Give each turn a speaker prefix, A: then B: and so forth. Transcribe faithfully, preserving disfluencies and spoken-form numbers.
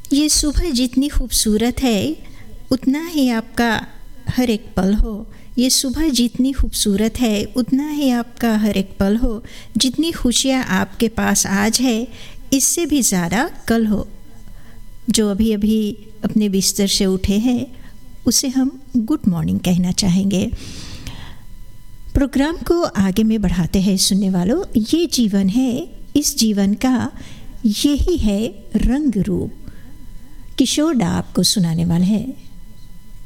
A: ये सुबह जितनी खूबसूरत है उतना ही आपका हर एक पल हो। ये सुबह जितनी खूबसूरत है उतना ही आपका हर एक पल हो। जितनी खुशियाँ आपके पास आज है इससे भी ज़्यादा कल हो। जो अभी अभी अपने बिस्तर से उठे हैं उसे हम गुड मॉर्निंग कहना चाहेंगे। प्रोग्राम को आगे में बढ़ाते हैं सुनने वालों। ये जीवन है, इस जीवन का यही है रंग रूप। किशोर दा आपको सुनाने वाले हैं।